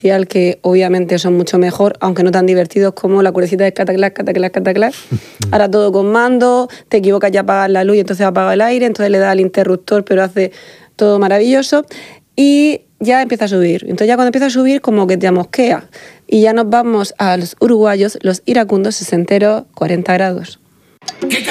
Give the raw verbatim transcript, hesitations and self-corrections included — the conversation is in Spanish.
que obviamente son mucho mejor, aunque no tan divertidos como la cuerdecita de cataclac, cataclac, cataclac. Ahora todo con mando, te equivocas ya apagas la luz y entonces apaga el aire, entonces le da al interruptor, pero hace todo maravilloso y ya empieza a subir. Entonces ya cuando empieza a subir como que te amosquea y ya nos vamos a los uruguayos, los iracundos sesenteros, cuarenta grados.